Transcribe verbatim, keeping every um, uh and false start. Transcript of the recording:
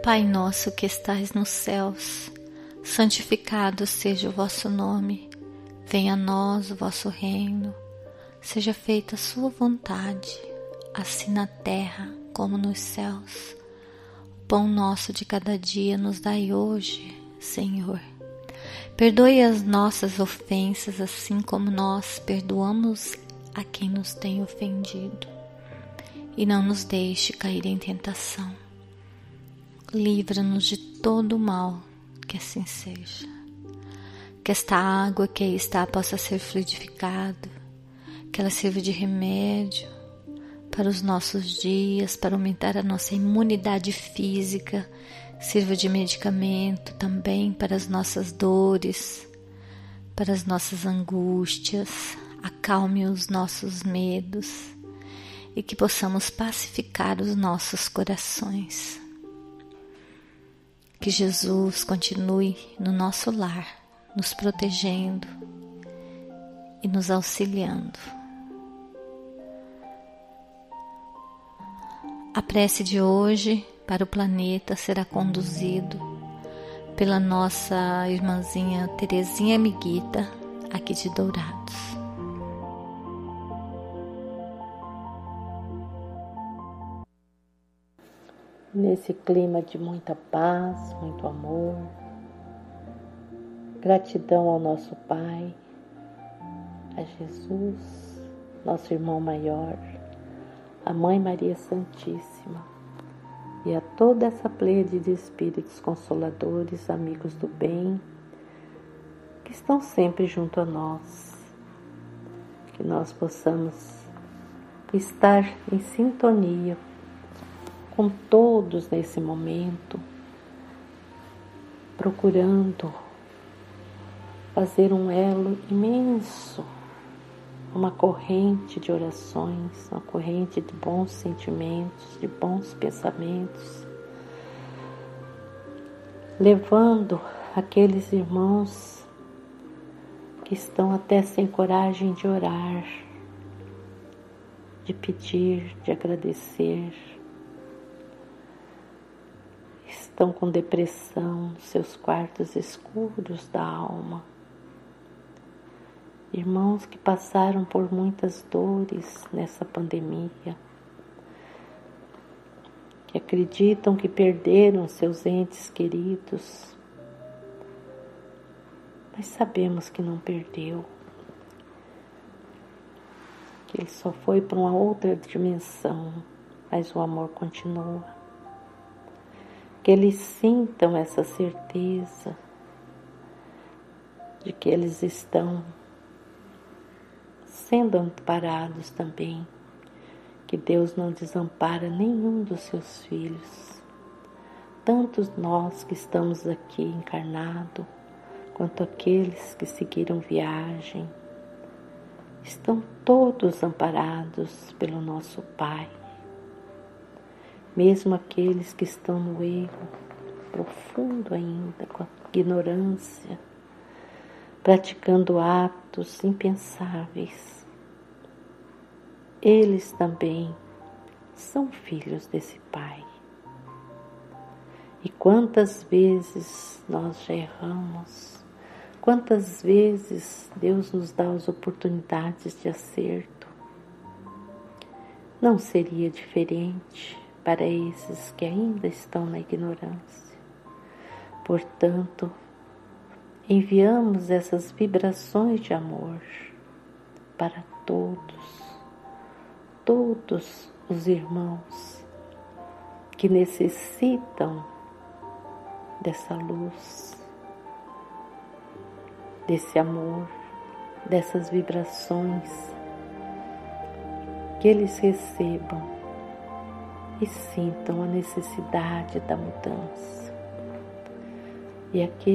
Pai nosso que estais nos céus, santificado seja o vosso nome. Venha a nós o vosso reino. Seja feita a sua vontade, assim na terra como nos céus. O pão nosso de cada dia nos dai hoje, Senhor. Perdoe as nossas ofensas, assim como nós perdoamos a quem nos tem ofendido. E não nos deixe cair em tentação. Livra-nos de todo o mal, que assim seja. Que esta água que aí está possa ser fluidificada, que ela sirva de remédio para os nossos dias, para aumentar a nossa imunidade física, sirva de medicamento também para as nossas dores, para as nossas angústias, acalme os nossos medos e que possamos pacificar os nossos corações. Que Jesus continue no nosso lar, nos protegendo e nos auxiliando. A prece de hoje para o planeta será conduzido pela nossa irmãzinha Terezinha Miguita, aqui de Dourados. Nesse clima de muita paz, muito amor, gratidão ao nosso Pai, a Jesus, nosso irmão maior, a Mãe Maria Santíssima e a toda essa pleiade de espíritos consoladores, amigos do bem, que estão sempre junto a nós, que nós possamos estar em sintonia com todos nesse momento, procurando fazer um elo imenso, uma corrente de orações, uma corrente de bons sentimentos, de bons pensamentos, levando aqueles irmãos que estão até sem coragem de orar, de pedir, de agradecer, estão com depressão nos seus quartos escuros da alma. Irmãos que passaram por muitas dores nessa pandemia, que acreditam que perderam seus entes queridos, mas sabemos que não perdeu, que ele só foi para uma outra dimensão, mas o amor continua. Que eles sintam essa certeza de que eles estão sendo amparados também, que Deus não desampara nenhum dos seus filhos, tanto nós que estamos aqui encarnados, quanto aqueles que seguiram viagem, estão todos amparados pelo nosso Pai. Mesmo aqueles que estão no erro profundo ainda, com a ignorância, praticando atos impensáveis, eles também são filhos desse Pai. E quantas vezes nós já erramos, quantas vezes Deus nos dá as oportunidades de acerto. Não seria diferente para esses que ainda estão na ignorância. Portanto, enviamos essas vibrações de amor para todos, todos os irmãos que necessitam dessa luz, desse amor, dessas vibrações, que eles recebam e sintam a necessidade da mudança. E aqui